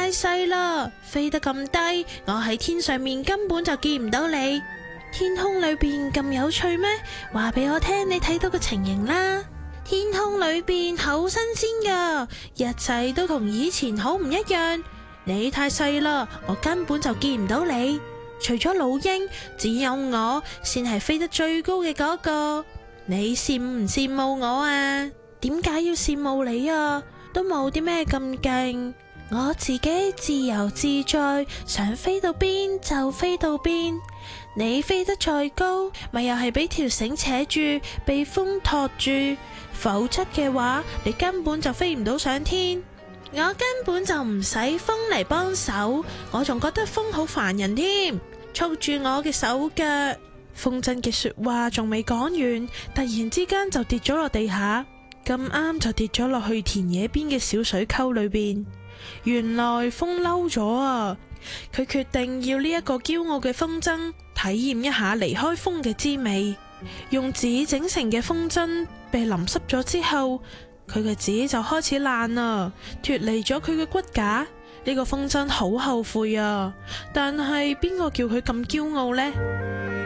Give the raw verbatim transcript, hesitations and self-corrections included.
太細啦，飛得咁低，我喺天上面根本就見唔到你。天空裏邊咁有趣咩？話俾我聽你睇到嘅情形啦。天空裏邊好新鮮噶，一切都同以前好唔一樣。你太細啦，我根本就見唔到你。除咗老鷹，只有我先係飛得最高嘅嗰個。你羨唔羨慕我啊？點解要羨慕你啊？都冇啲咩咁勁，我自己自由自在，想飛到邊就飛到邊。你飛得再高，咪又係俾條繩扯住，被風托住，否則嘅話，你根本就飛唔到上天。我根本就唔使風嚟幫手，我仲覺得風好煩人添，捉住我嘅手腳。風箏嘅說話仲未講完，突然之間就跌咗落地下，咁啱就跌咗落去田野邊嘅小水溝裏邊。原來風嬲咗啊！佢決定要呢一個驕傲嘅風箏體驗一下離開風嘅滋味。用紙整成嘅風箏被淋濕咗之後，佢嘅紙就開始爛啦，脫離咗佢嘅骨架。呢個風箏好後悔啊！但係邊個叫佢咁驕傲呢？